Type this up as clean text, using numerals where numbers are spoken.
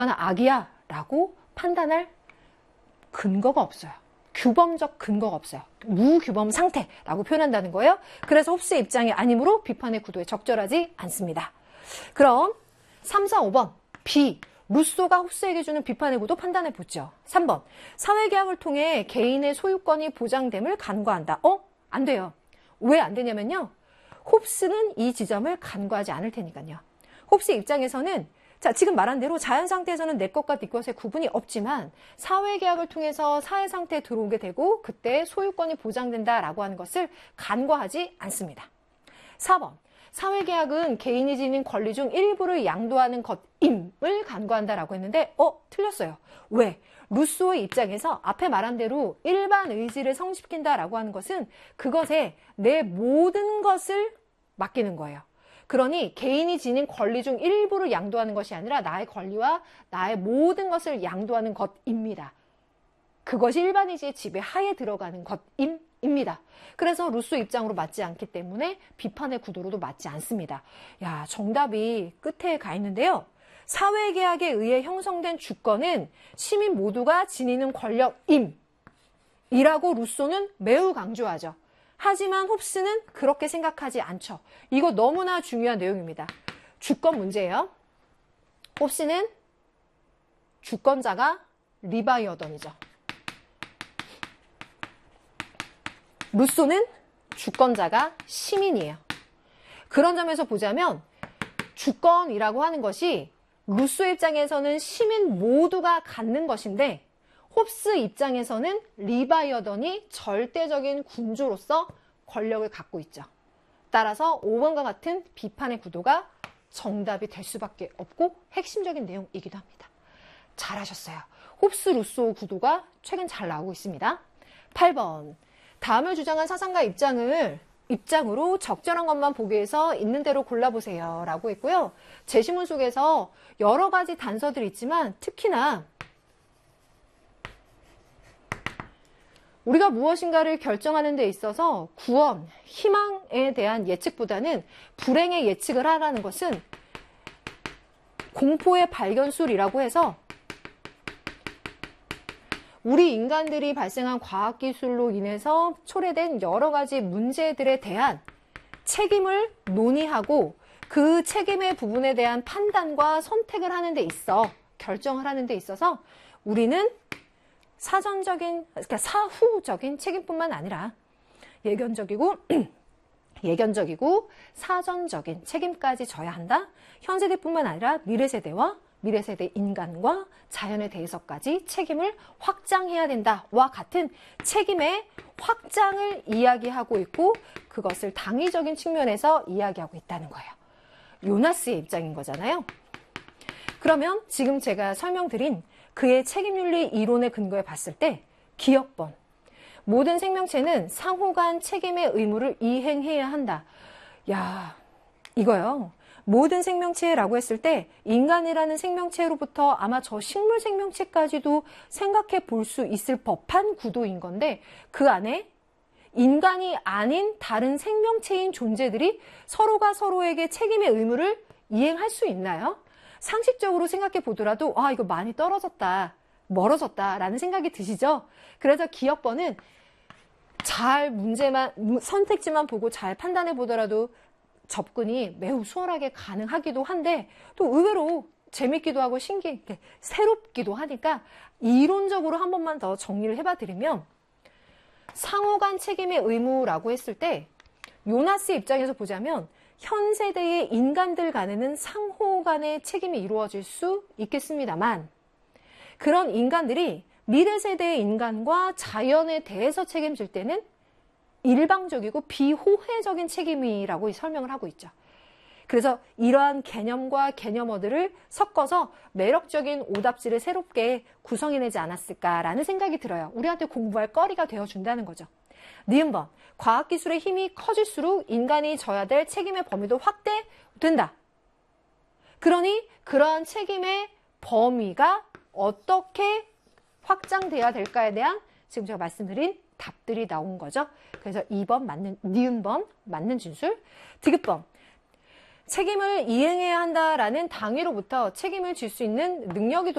악이야 라고 판단할 근거가 없어요. 규범적 근거가 없어요. 무규범 상태라고 표현한다는 거예요. 그래서 홉스의 입장이 아니므로 비판의 구도에 적절하지 않습니다. 그럼 3, 4, 5번 B. 루소가 홉스에게 주는 비판의 구도 판단해 보죠. 3번. 사회계약을 통해 개인의 소유권이 보장됨을 간과한다. 안 돼요. 왜 안 되냐면요. 홉스는 이 지점을 간과하지 않을 테니까요. 홉스 입장에서는 자, 지금 말한 대로 자연 상태에서는 내 것과 네 것의 구분이 없지만 사회계약을 통해서 사회 상태에 들어오게 되고 그때 소유권이 보장된다라고 하는 것을 간과하지 않습니다. 4번. 사회계약은 개인이 지닌 권리 중 일부를 양도하는 것임을 간과한다라고 했는데 틀렸어요. 왜? 루소의 입장에서 앞에 말한 대로 일반 의지를 성립시킨다라고 하는 것은 그것에 내 모든 것을 맡기는 거예요. 그러니 개인이 지닌 권리 중 일부를 양도하는 것이 아니라 나의 권리와 나의 모든 것을 양도하는 것입니다. 그것이 일반 의지의 지배하에 들어가는 것입니다. 그래서 루소 입장으로 맞지 않기 때문에 비판의 구도로도 맞지 않습니다. 야, 정답이 끝에 가 있는데요. 사회계약에 의해 형성된 주권은 시민 모두가 지니는 권력임이라고 루소는 매우 강조하죠. 하지만 홉스는 그렇게 생각하지 않죠. 이거 너무나 중요한 내용입니다. 주권 문제예요. 홉스는 주권자가 리바이어던이죠. 루소는 주권자가 시민이에요. 그런 점에서 보자면 주권이라고 하는 것이 루소 입장에서는 시민 모두가 갖는 것인데 홉스 입장에서는 리바이어던이 절대적인 군주로서 권력을 갖고 있죠. 따라서 5번과 같은 비판의 구도가 정답이 될 수밖에 없고 핵심적인 내용이기도 합니다. 잘하셨어요. 홉스 루소 구도가 최근 잘 나오고 있습니다. 8번. 다음을 주장한 사상가 입장으로 적절한 것만 보기 위해서 있는 대로 골라보세요 라고 했고요. 제시문 속에서 여러 가지 단서들이 있지만 특히나 우리가 무엇인가를 결정하는 데 있어서 구원, 희망에 대한 예측보다는 불행의 예측을 하라는 것은 공포의 발견술이라고 해서 우리 인간들이 발생한 과학기술로 인해서 초래된 여러 가지 문제들에 대한 책임을 논의하고 그 책임의 부분에 대한 판단과 선택을 하는 데 있어, 결정을 하는 데 있어서 우리는 그러니까 사후적인 책임뿐만 아니라 예견적이고 사전적인 책임까지 져야 한다. 현 세대뿐만 아니라 미래 세대와 미래 세대 인간과 자연에 대해서까지 책임을 확장해야 된다와 같은 책임의 확장을 이야기하고 있고 그것을 당위적인 측면에서 이야기하고 있다는 거예요. 요나스의 입장인 거잖아요. 그러면 지금 제가 설명드린 그의 책임윤리 이론의 근거에 봤을 때 기억번. 모든 생명체는 상호간 책임의 의무를 이행해야 한다. 야, 이거요. 모든 생명체라고 했을 때 인간이라는 생명체로부터 아마 저 식물 생명체까지도 생각해 볼 수 있을 법한 구도인 건데 그 안에 인간이 아닌 다른 생명체인 존재들이 서로가 서로에게 책임의 의무를 이행할 수 있나요? 상식적으로 생각해 보더라도 이거 많이 떨어졌다, 멀어졌다라는 생각이 드시죠? 그래서 기억번은 잘 선택지만 보고 잘 판단해 보더라도 접근이 매우 수월하게 가능하기도 한데 또 의외로 재밌기도 하고 새롭기도 하니까 이론적으로 한 번만 더 정리를 해봐 드리면 상호간 책임의 의무라고 했을 때 요나스 입장에서 보자면 현 세대의 인간들 간에는 상호 간의 책임이 이루어질 수 있겠습니다만 그런 인간들이 미래 세대의 인간과 자연에 대해서 책임질 때는 일방적이고 비호혜적인 책임이라고 설명을 하고 있죠. 그래서 이러한 개념과 개념어들을 섞어서 매력적인 오답지를 새롭게 구성해내지 않았을까라는 생각이 들어요. 우리한테 공부할 거리가 되어준다는 거죠. 니은번, 과학기술의 힘이 커질수록 인간이 져야 될 책임의 범위도 확대된다. 그러니 그러한 책임의 범위가 어떻게 확장돼야 될까에 대한 지금 제가 말씀드린 답들이 나온 거죠. 그래서 2번 니은번 맞는 진술. 디귿번, 책임을 이행해야 한다라는 당위로부터 책임을 질 수 있는 능력이